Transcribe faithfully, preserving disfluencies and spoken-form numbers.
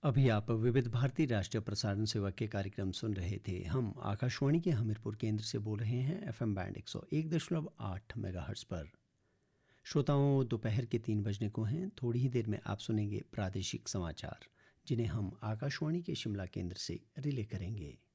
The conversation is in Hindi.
अभी आप विविध भारती राष्ट्रीय प्रसारण सेवा के कार्यक्रम सुन रहे थे। हम आकाशवाणी के हमीरपुर केंद्र से बोल रहे हैं एफएम बैंड एक सौ एक दशमलव आठ मेगाहर्ट्ज पर। श्रोताओं, दोपहर के तीन बजने को हैं। थोड़ी ही देर में आप सुनेंगे प्रादेशिक समाचार, जिन्हें हम आकाशवाणी के शिमला केंद्र से रिले करेंगे।